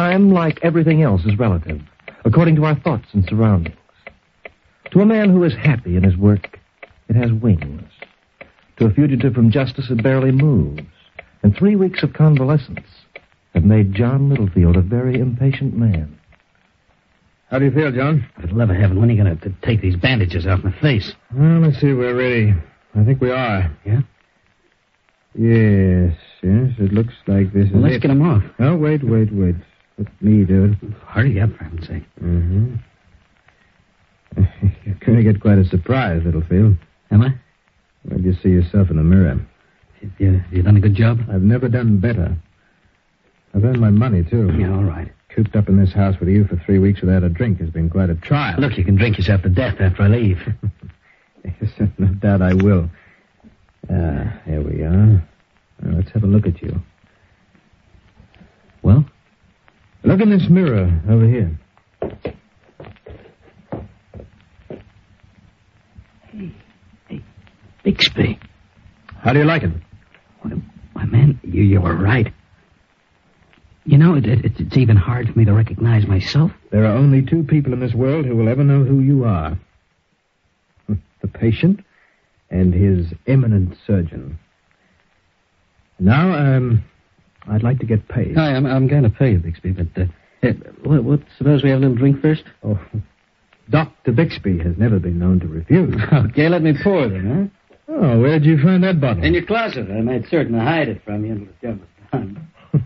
Time, like everything else, is relative, according to our thoughts and surroundings. To a man who is happy in his work, it has wings. To a fugitive from justice, it barely moves. And 3 weeks of convalescence have made John Littlefield a very impatient man. How do you feel, John? For the love of heaven, when are you going to take these bandages off my face? Well, let's see. We're ready. I think we are. Yeah? Yes. It looks like this is Well, let's it. get them off. Oh, wait. Let me do it. Hurry up, for heaven's sake. Mm-hmm. You're going to get quite a surprise, Littlefield. Am I? When you see yourself in the mirror. Have you done a good job? I've never done better. I've earned my money, too. Yeah, all right. Cooped up in this house with you for 3 weeks without a drink has been quite a trial. Look, you can drink yourself to death after I leave. Yes, no doubt I will. Here we are. Now, let's have a look at you. Well? Look in this mirror over here. Hey, Bixby. How do you like it? Why, man, you were right. You know, it's even hard for me to recognize myself. There are only 2 people in this world who will ever know who you are. The patient and his eminent surgeon. Now, I'd like to get paid. Hi, I'm going to pay you, Bixby, but suppose we have a little drink first? Oh, Dr. Bixby has never been known to refuse. Okay, let me pour then, huh? Oh, where'd you find that bottle? In your closet. I made certain to hide it from you until the job was done.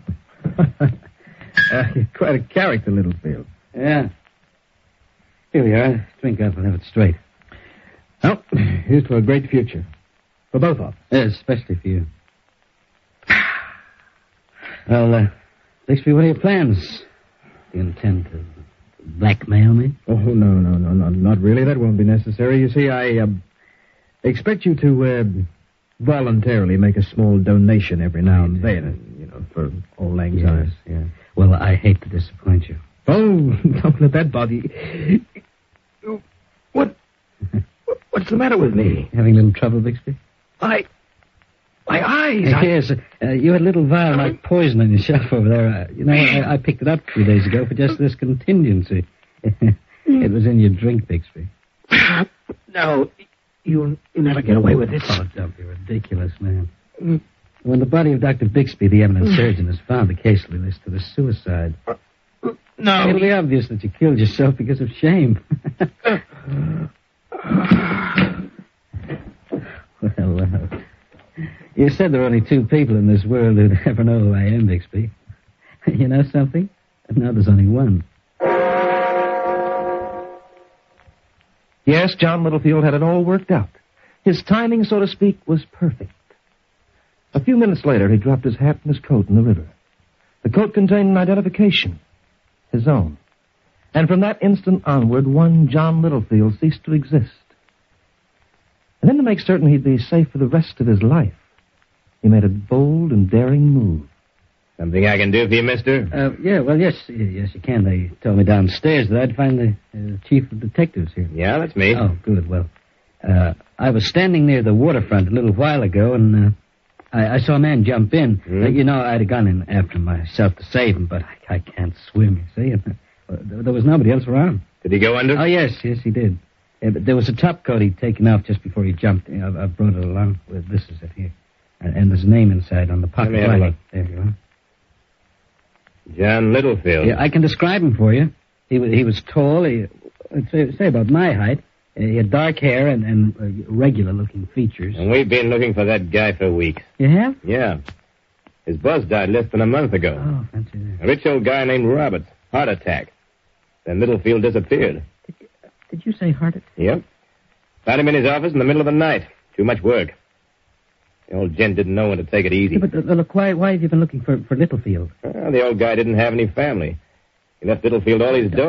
You're quite a character, Littlefield. Yeah. Here we are. Drink up and have it straight. Well, here's to a great future. For both of us. Yes, especially for you. Well, Bixby, what are your plans? Do you intend to blackmail me? Oh, no, not really. That won't be necessary. You see, I expect you to voluntarily make a small donation every now and then, for Auld Lang Syne. Yeah. Well, I hate to disappoint you. Oh, don't let that bother you. What's the matter with me? Having a little trouble, Bixby? My eyes. Yes, you had a little vial like poison on your shelf over there. I picked it up 3 days ago for just this contingency. It was in your drink, Bixby. No, you'll never get away with this. Oh, don't be ridiculous, man. When the body of Dr. Bixby, the eminent surgeon, is found, the case will be listed as suicide. No. It'll be obvious that you killed yourself because of shame. Well, you said there are only 2 people in this world who'd ever know who I am, Bixby. You know something? Now there's only 1. Yes, John Littlefield had it all worked out. His timing, so to speak, was perfect. A few minutes later, he dropped his hat and his coat in the river. The coat contained an identification, his own. And from that instant onward, one John Littlefield ceased to exist. And then to make certain he'd be safe for the rest of his life, he made a bold and daring move. Something I can do for you, mister? Yes, you can. They told me downstairs that I'd find the chief of detectives here. Yeah, that's me. Oh, good. Well, I was standing near the waterfront a little while ago, and I saw a man jump in. I'd have gone in after myself to save him, but I can't swim, you see. And, there was nobody else around. Did he go under? Oh, yes, he did. But there was a top coat he'd taken off just before he jumped. I brought it along. Well, this is it here. And there's a name inside on the pocket. Let me have a look. There you are. John Littlefield. Yeah, I can describe him for you. He was tall. I'd say about my height. He had dark hair and regular-looking features. And we've been looking for that guy for weeks. You have? Yeah. His boss died less than a month ago. Oh, fancy that. A rich old guy named Roberts. Heart attack. Then Littlefield disappeared. Did you say heart attack? Yep. Found him in his office in the middle of the night. Too much work. The old gent didn't know when to take it easy. Yeah, but look, why have you been looking for Littlefield? Well, the old guy didn't have any family. He left Littlefield all his dough.